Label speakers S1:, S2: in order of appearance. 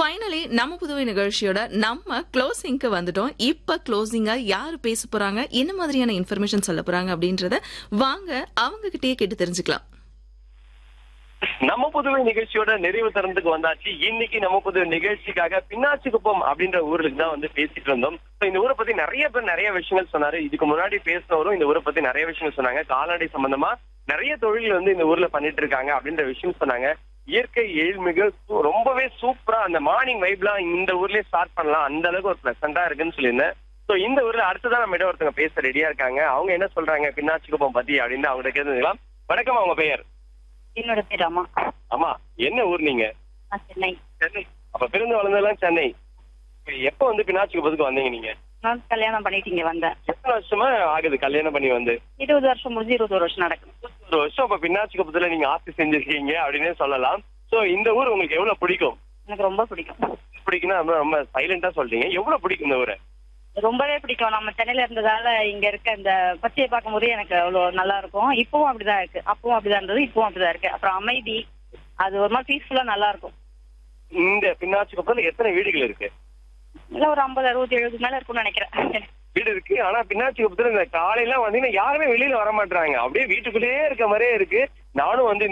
S1: Finally நம்ம புதுவை நிகழ்ச்சியோட நம்ம க்ளோசிங்க்கு வந்துட்டோம். இப்ப க்ளோசிங்கா யாரு பேச போறாங்க, என்ன மாதிரியான இன்ஃபர்மேஷன் சொல்ல போறாங்க அப்படின்றத வாங்க அவங்க கிட்டயே கேட்டு தெரிஞ்சுக்கலாம்.
S2: நம்ம புதுவை நிகழ்ச்சியோட நிறைவு தருணத்துக்கு வந்தாச்சு. இன்னைக்கு நம்ம புதுவை நிகழ்ச்சிக்காக பின்னாச்சிக்குப்பம் அப்படின்ற ஊருக்கு தான் வந்து பேசிட்டு இருந்தோம். இந்த ஊரை பத்தி நிறைய பேர் நிறைய விஷயங்கள் சொன்னாரு. இதுக்கு முன்னாடி பேசினவரும் இந்த ஊரை பத்தி நிறைய விஷயங்கள் சொன்னாங்க. கால்நடை சம்பந்தமா நிறைய தொழில் வந்து இந்த ஊர்ல பண்ணிட்டு இருக்காங்க அப்படின்ற விஷயம் சொன்னாங்க. இயற்கை எழில்மிகு ரொம்பவே சூப்பரா அந்த மார்னிங் வைப்லாம் இந்த ஊர்லயே ஸ்டார்ட் பண்ணலாம், அந்த அளவுக்கு ஒரு பிளசண்டா இருக்குன்னு சொல்லியிருந்தேன். சோ இந்த ஊர்ல அடுத்ததான் நம்ம ஒருத்தவங்க பேச ரெடியா இருக்காங்க. அவங்க என்ன சொல்றாங்க பின்னாச்சிக்குப்பம் பத்தி அப்படின்னு அவங்க கேட்டுக்கலாம். வணக்கம், அவங்க பெயர்?
S3: என்னோட பேர் அம்மா.
S2: ஆமா, என்ன ஊர் நீங்க?
S3: சென்னை.
S2: சென்னை. அப்ப பிறந்து வளர்ந்ததெல்லாம் சென்னை. எப்ப வந்து பின்னாச்சிக்குப்பத்துக்கு வந்தீங்க நீங்க?
S3: நான் கல்யாணம் பண்ணிட்டு இங்க வந்தேன்.
S2: எத்தனை வருஷமா ஆகுது கல்யாணம் பண்ணி வந்து?
S3: 20 வருஷம் முடிஞ்சு 21 வருஷம் நடக்கும்.
S2: ஒரு வருஷம் அப்ப பின்னாச்சிக்குப்பத்துல நீங்க ஆட்சி செஞ்சிருக்கீங்க அப்படின்னே சொல்லலாம். சோ இந்த ஊர் உங்களுக்கு எவ்வளவு பிடிக்கும்?
S3: எனக்கு ரொம்ப பிடிக்கும்.
S2: பிடிக்குன்னா ரொம்ப சைலண்டா சொல்றீங்க. எவ்வளவு பிடிக்கும் இந்த ஊரை?
S3: ரொம்பவே பிடிக்கும். நம்ம சென்னையில இருந்ததால இங்க இருக்க இந்த பச்சையை பார்க்கும்போதே எனக்கு அவ்வளவு நல்லா இருக்கும். இப்பவும் அப்படிதான் இருக்கு. அப்பவும் அப்படிதான் இருந்தது, இப்பவும் அப்படிதான் இருக்கு. அப்புறம் அமைதி, அது ஒரு மாதிரி பீஸ்ஃபுல்லா நல்லா இருக்கும்.
S2: இந்த பின்னாச்சிக்குப்பத்துல எத்தனை வீடுகள் இருக்கு?
S3: இல்ல ஒரு 50, 60, 70 மேல இருக்கும்னு நினைக்கிறேன்.
S2: வீடு இருக்கு. ஆனா பின்னாச்சிக்குப்பத்துல இந்த காலையெல்லாம் வந்தீங்கன்னா யாருமே வெளியில வர மாட்டாங்க. அப்படியே வீட்டுக்குள்ளேயே இருக்க மாதிரியே இருக்கு. நானும் வந்து